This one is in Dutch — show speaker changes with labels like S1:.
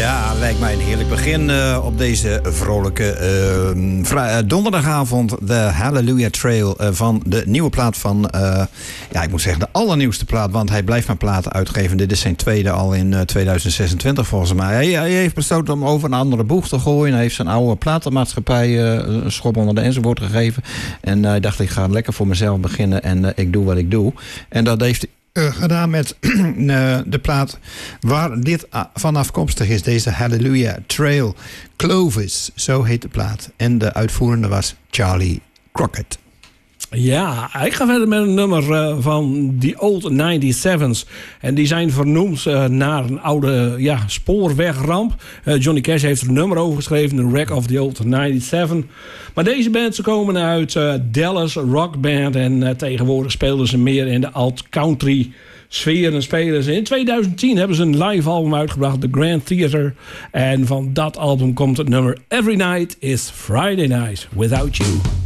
S1: Ja, lijkt mij een heerlijk begin op deze vrolijke donderdagavond. De Hallelujah Trail van de nieuwe plaat van... ik moet zeggen de allernieuwste plaat, want hij blijft maar platen uitgeven. Dit is zijn tweede al in 2026 volgens mij. Hij heeft besloten om over een andere boeg te gooien. Hij heeft zijn oude platenmaatschappij een schop onder de enzovoort gegeven. En hij dacht, ik ga lekker voor mezelf beginnen en ik doe wat ik doe. En dat heeft hij gedaan met de plaat waar dit van afkomstig is. Deze Hallelujah Trail. Clovis, zo heet de plaat. En de uitvoerende was Charlie Crockett.
S2: Ja, ik ga verder met een nummer van The Old 97's. En die zijn vernoemd naar een oude spoorwegramp. Johnny Cash heeft er een nummer over geschreven, The Wreck of the Old 97. Maar deze band, ze komen uit Dallas Rock Band. En tegenwoordig spelen ze meer in de alt-country sfeer en spelen ze. In 2010 hebben ze een live album uitgebracht, The Grand Theater. En van dat album komt het nummer Every Night is Friday Night Without You.